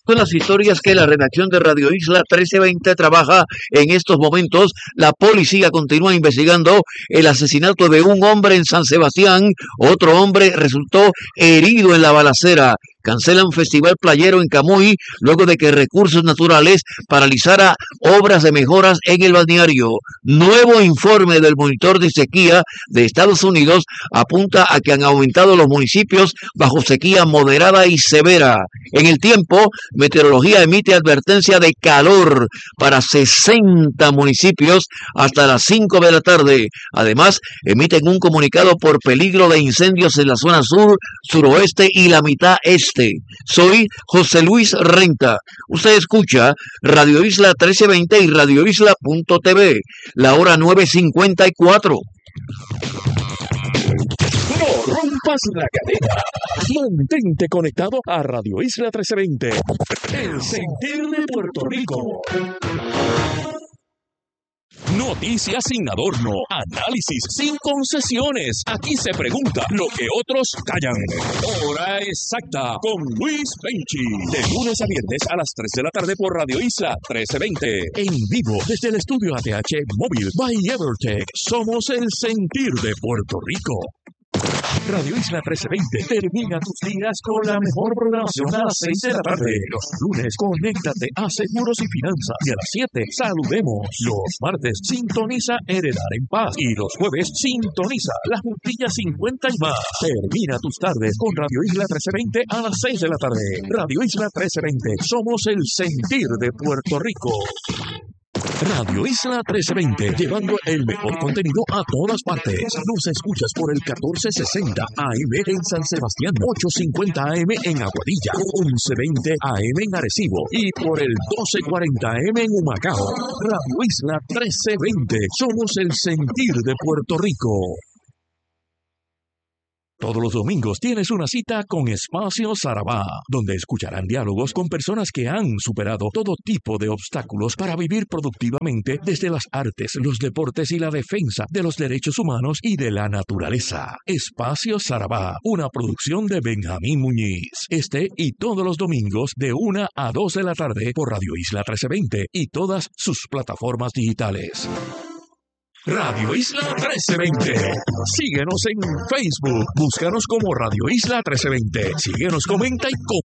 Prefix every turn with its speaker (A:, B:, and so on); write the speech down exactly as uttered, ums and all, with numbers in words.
A: Son las historias que la redacción de Radio Isla trece veinte trabaja en estos momentos. La policía continúa investigando el asesinato de un hombre en San Sebastián. Otro hombre resultó herido en la balacera. Cancelan festival playero en Camuy luego de que Recursos Naturales paralizara obras de mejoras en el balneario. Nuevo informe del monitor de sequía de Estados Unidos apunta a que han aumentado los municipios bajo sequía moderada y severa. En el tiempo, Meteorología emite advertencia de calor para sesenta municipios hasta las cinco de la tarde. Además, emiten un comunicado por peligro de incendios en la zona sur, suroeste y la mitad este. Soy José Luis Renta. Usted escucha Radio Isla trece veinte y Radio Isla punto t v. La hora nueve cincuenta y cuatro.
B: No rompas la cadena. Mantente conectado a Radio Isla trece veinte. El sentir de Puerto Rico. Noticias sin adorno, análisis sin concesiones. Aquí se pregunta lo que otros callan. Hora exacta con Luis Penchi. De lunes a viernes a las tres de la tarde por Radio Isla trece veinte. En vivo desde el estudio A T H Móvil by Evertech. Somos el sentir de Puerto Rico. Radio Isla trece veinte termina tus días con la mejor programación a las seis de la tarde. Los lunes, conéctate a Seguros y Finanzas. Y a las siete, saludemos. Los martes, sintoniza Heredar en Paz. Y los jueves, sintoniza La Juntilla cincuenta y más. Termina tus tardes con Radio Isla trece veinte a las seis de la tarde. Radio Isla trece veinte, somos el sentir de Puerto Rico. Radio Isla trece veinte, llevando el mejor contenido a todas partes. Nos escuchas por el catorce sesenta A M en San Sebastián, ochocientos cincuenta A M en Aguadilla, once veinte A M en Arecibo y por el doce cuarenta A M en Humacao. Radio Isla trece veinte, somos el sentir de Puerto Rico. Todos los domingos tienes una cita con Espacio Sarabá, donde escucharán diálogos con personas que han superado todo tipo de obstáculos para vivir productivamente desde las artes, los deportes y la defensa de los derechos humanos y de la naturaleza. Espacio Sarabá, una producción de Benjamín Muñiz. Este y todos los domingos de una a dos de la tarde por Radio Isla trece veinte y todas sus plataformas digitales. Radio Isla trece veinte. Síguenos en Facebook. Búscanos como Radio Isla trece veinte. Síguenos, comenta y comparte.